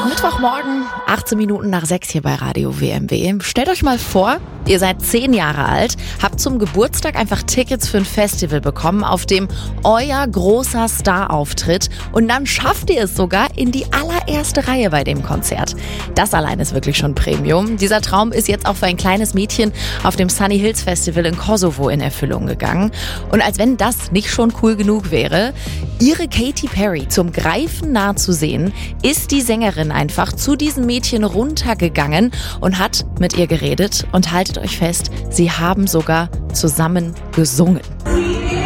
Mittwochmorgen, 18 Minuten nach 6 hier bei Radio WMW. Stellt euch mal vor, ihr seid 10 Jahre alt, habt zum Geburtstag einfach Tickets für ein Festival bekommen, auf dem euer großer Star auftritt und dann schafft ihr es sogar in die allererste Reihe bei dem Konzert. Das allein ist wirklich schon Premium. Dieser Traum ist jetzt auch für ein kleines Mädchen auf dem Sunny Hills Festival in Kosovo in Erfüllung gegangen. Und als wenn das nicht schon cool genug wäre, ihre Katy Perry zum Greifen nah zu sehen, ist die Sängerin einfach zu diesem Mädchen runtergegangen und hat mit ihr geredet. Und haltet euch fest, sie haben sogar zusammen gesungen.